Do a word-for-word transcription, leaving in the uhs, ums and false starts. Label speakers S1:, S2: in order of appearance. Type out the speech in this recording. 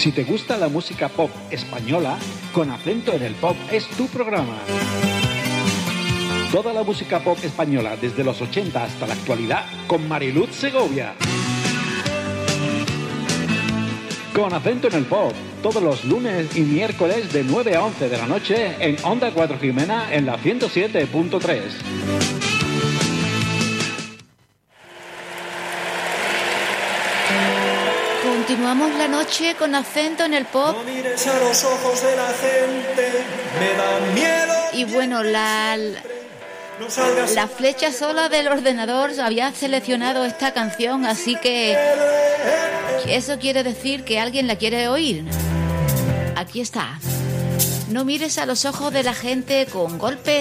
S1: Si te gusta la música pop española, Con Acento en el Pop es tu programa. Toda la música pop española desde los ochenta hasta la actualidad con Mariluz Segovia. Con Acento en el Pop, todos los lunes y miércoles de nueve a once de la noche en Onda cuatro Jimena en la ciento siete punto tres.
S2: Continuamos la noche con Acento en el Pop.
S3: No mires a los ojos de la gente, me da miedo.
S2: Y bueno, la, la flecha sola del ordenador había seleccionado esta canción, así que eso quiere decir que alguien la quiere oír. Aquí está. No mires a los ojos de la gente con golpes